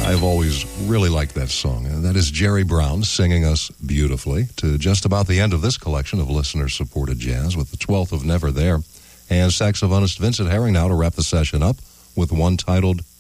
I've always really liked that song, and that is Jerry Brown singing us beautifully to just about the end of this collection of listener-supported jazz with the 12th of Never There, and saxophonist Vincent Herring now to wrap the session up with one titled